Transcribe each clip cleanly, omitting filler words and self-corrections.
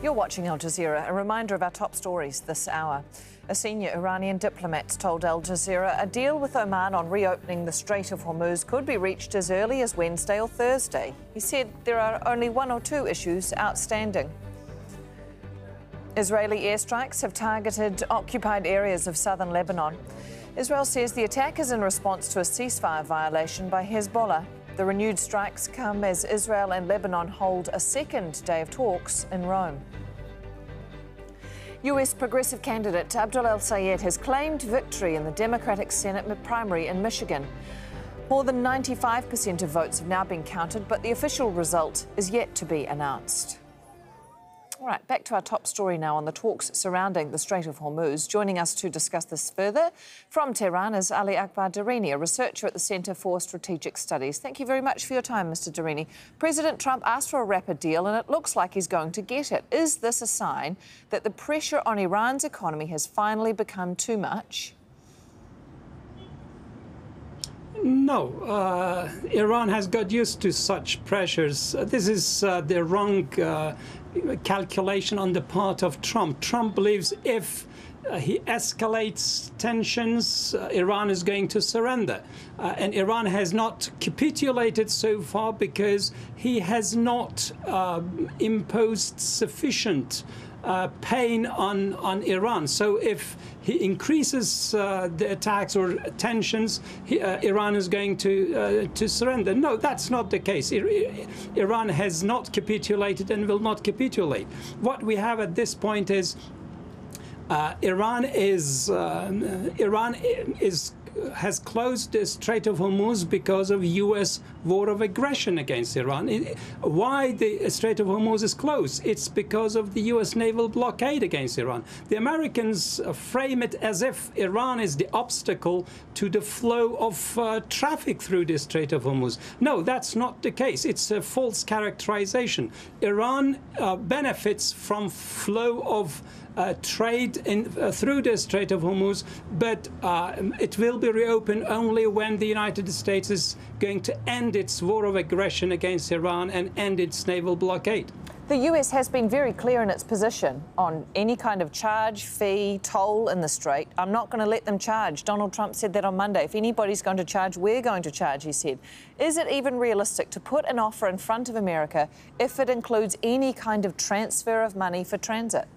You're watching Al Jazeera. A reminder of our top stories this hour. A senior Iranian diplomat told Al Jazeera a deal with Oman on reopening the Strait of Hormuz could be reached as early as Wednesday or Thursday. He said there are only one or two issues outstanding. Israeli airstrikes have targeted occupied areas of southern Lebanon. Israel says the attack is in response to a ceasefire violation by Hezbollah. The renewed strikes come as Israel and Lebanon hold a second day of talks in Rome. US Progressive candidate Abdul El-Sayed has claimed victory in the Democratic Senate primary in Michigan. More than 95% of votes have now been counted, but the official result is yet to be announced. All right, back to our top story now on the talks surrounding the Strait of Hormuz. Joining us to discuss this further from Tehran is Ali Akbar Darini, a researcher at the Centre for Strategic Studies. Thank you very much for your time, Mr. Darini. President Trump asked for a rapid deal and it looks like he's going to get it. Is this a sign that the pressure on Iran's economy has finally become too much? No, Iran has got used to such pressures. This is the wrong calculation on the part of Trump. Trump believes if he escalates tensions, Iran is going to surrender. And Iran has not capitulated so far because he has not imposed sufficient pain on Iran. So if he increases the attacks or tensions, Iran is going to surrender. No, that's not the case. Iran has not capitulated and will not capitulate. What we have at this point is Iran has closed the Strait of Hormuz because of U.S. war of aggression against Iran. Why the Strait of Hormuz is closed? It's because of the U.S. naval blockade against Iran. The Americans frame it as if Iran is the obstacle to the flow of traffic through the Strait of Hormuz. No, that's not the case. It's a false characterization. Iran benefits from flow of trade through the Strait of Hormuz, but it will be reopened only when the United States is going to end its war of aggression against Iran and end its naval blockade. The US has been very clear in its position on any kind of charge, fee, toll in the Strait. I'm not going to let them charge. Donald Trump said that on Monday. If anybody's going to charge, we're going to charge, he said. Is it even realistic to put an offer in front of America if it includes any kind of transfer of money for transit?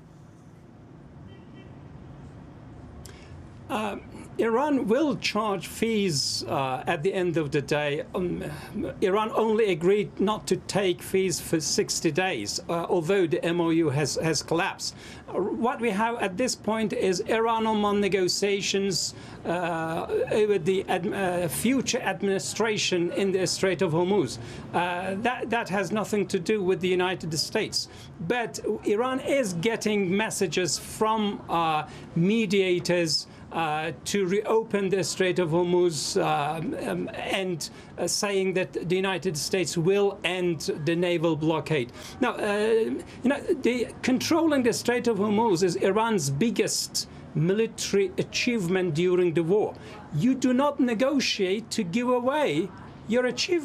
Iran will charge fees at the end of the day. Iran only agreed not to take fees for 60 days, although the MOU has collapsed. What we have at this point is Iran-Oman negotiations over the future administration in the Strait of Hormuz. That has nothing to do with the United States. But Iran is getting messages from mediators to reopen the Strait of Hormuz and saying that the United States will end the naval blockade. Now, controlling the Strait of Hormuz is Iran's biggest military achievement during the war. You do not negotiate to give away your achievement.